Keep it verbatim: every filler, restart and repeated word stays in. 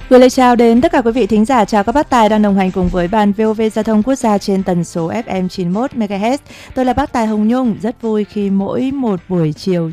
Gửi lời chào đến tất cả quý vị thính giả, chào các bác tài đang đồng hành cùng với ban vê o vê Giao thông Quốc gia trên tần số ép em chín mươi mốt mê ga héc. Tôi là bác tài Hồng Nhung, rất vui khi mỗi một buổi chiều